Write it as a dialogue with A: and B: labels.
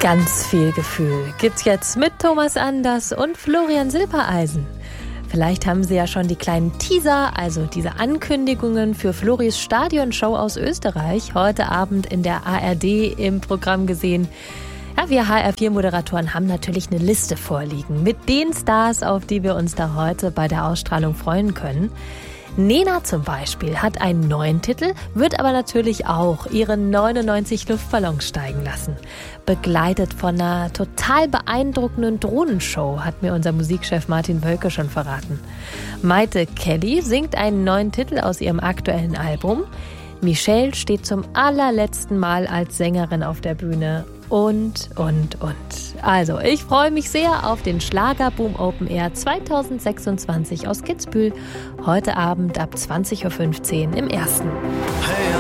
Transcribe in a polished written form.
A: Ganz viel Gefühl gibt's jetzt mit Thomas Anders und Florian Silbereisen. Vielleicht haben Sie ja schon die kleinen Teaser, also diese Ankündigungen für Floris Stadionshow aus Österreich, heute Abend in der ARD im Programm gesehen. Ja, wir HR4-Moderatoren haben natürlich eine Liste vorliegen mit den Stars, auf die wir uns da heute bei der Ausstrahlung freuen können. Nena zum Beispiel hat einen neuen Titel, wird aber natürlich auch ihre 99 Luftballons steigen lassen. Begleitet von einer total beeindruckenden Drohnenshow, hat mir unser Musikchef Martin Wölke schon verraten. Maite Kelly singt einen neuen Titel aus ihrem aktuellen Album. Michelle steht zum allerletzten Mal als Sängerin auf der Bühne. Und. Also, ich freue mich sehr auf den Schlagerboom Open Air 2026 aus Kitzbühel. Heute Abend ab 20.15 Uhr im Ersten.
B: Hey,